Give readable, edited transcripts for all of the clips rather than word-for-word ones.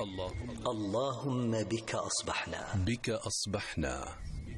اللهم بك أصبحنا.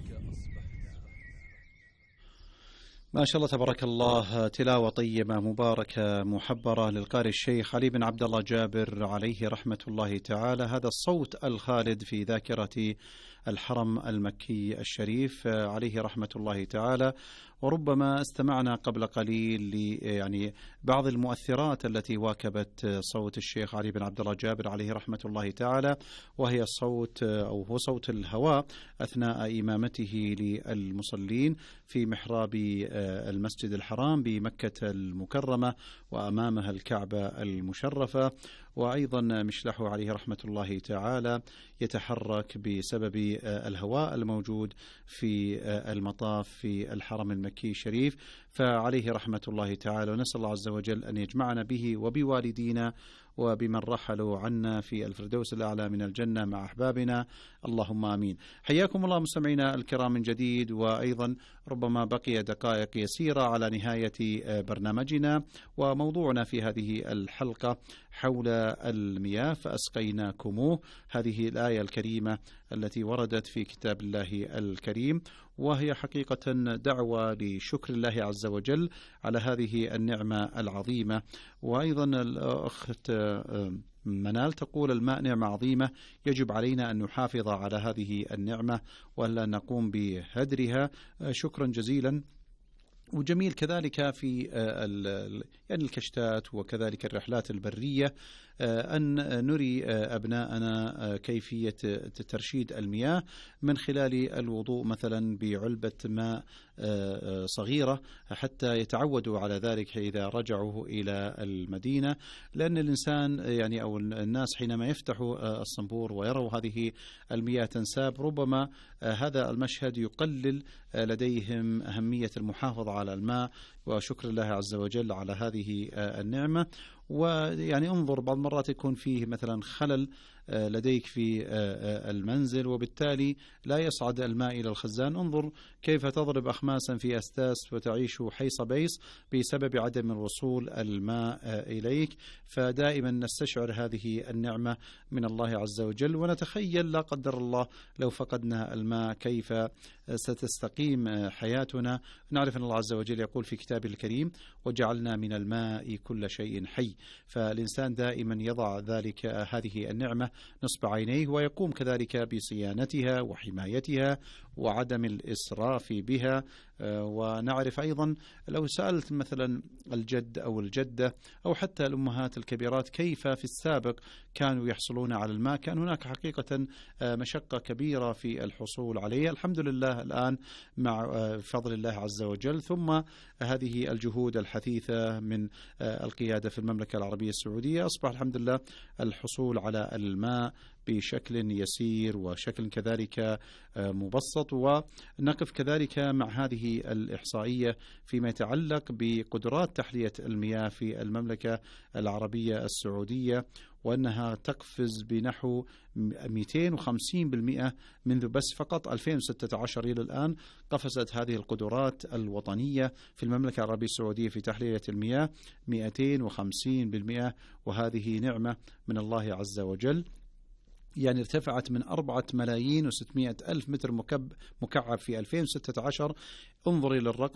ما شاء الله تبارك الله، تلاوة طيبة مباركة محبرة للقارئ الشيخ علي بن عبد الله جابر عليه رحمة الله تعالى. هذا الصوت الخالد في ذاكرة الحرم المكي الشريف عليه رحمة الله تعالى. وربما استمعنا قبل قليل يعني بعض المؤثرات التي واكبت صوت الشيخ علي بن عبد الله جابر عليه رحمة الله تعالى، وهي الصوت أو هو صوت الهواء أثناء إمامته للمصلين في محراب المسجد الحرام بمكة المكرمة وأمامها الكعبة المشرفة. وأيضا مشلحه عليه رحمة الله تعالى يتحرك بسبب الهواء الموجود في المطاف في الحرم المكي الشريف، فعليه رحمة الله تعالى. ونسأل الله عز وجل أن يجمعنا به وبوالدينا وبمن رحلوا عنا في الفردوس الأعلى من الجنة مع أحبابنا، اللهم آمين. حياكم الله مستمعينا الكرام من جديد، وأيضا ربما بقي دقائق يسيرة على نهاية برنامجنا، وموضوعنا في هذه الحلقة حول المياه فأسقيناكموه، هذه الآية الكريمة التي وردت في كتاب الله الكريم، وهي حقيقة دعوة لشكر الله عز وجل على هذه النعمة العظيمة. وأيضا الأخت منال تقول: الماء نعمة عظيمة، يجب علينا أن نحافظ على هذه النعمة ولا نقوم بهدرها. شكرا جزيلا. وجميل كذلك في يعني الكشتات وكذلك الرحلات البرية أن نري أبناءنا كيفية ترشيد المياه من خلال الوضوء مثلا بعلبة ماء صغيرة حتى يتعودوا على ذلك إذا رجعوا إلى المدينة، لأن الإنسان يعني أو الناس حينما يفتحوا الصنبور ويروا هذه المياه تنساب ربما هذا المشهد يقلل لديهم أهمية المحافظة على الماء وشكر الله عز وجل على هذه النعمة. ويعني انظر بعض المرات يكون فيه مثلا خلل لديك في المنزل وبالتالي لا يصعد الماء إلى الخزان، انظر كيف تضرب أخماسا في أستاس وتعيش حيص بيص بسبب عدم الوصول الماء إليك. فدائما نستشعر هذه النعمة من الله عز وجل، ونتخيل لا قدر الله لو فقدنا الماء كيف ستستقيم حياتنا. نعرف أن الله عز وجل يقول في كتابه الكريم: وجعلنا من الماء كل شيء حي. فالإنسان دائما يضع هذه النعمة نصب عينيه، ويقوم كذلك بصيانتها وحمايتها وعدم الإسراف بها. ونعرف أيضا لو سألت مثلا الجد أو الجدة أو حتى الأمهات الكبيرات كيف في السابق كانوا يحصلون على الماء، كان هناك حقيقة مشقة كبيرة في الحصول عليه. الحمد لله الآن مع فضل الله عز وجل ثم هذه الجهود الحثيثة من القيادة في المملكة العربية السعودية أصبح الحمد لله الحصول على الماء بشكل يسير وشكل كذلك مبسط. ونقف كذلك مع هذه الإحصائية فيما يتعلق بقدرات تحلية المياه في المملكة العربية السعودية، وأنها تقفز بنحو 250% منذ بس فقط 2016 إلى الآن. قفزت هذه القدرات الوطنية في المملكة العربية السعودية في تحلية المياه 250%، وهذه نعمة من الله عز وجل. يعني ارتفعت من 4,600,000 متر مكعب في 2016. انظري للرقم.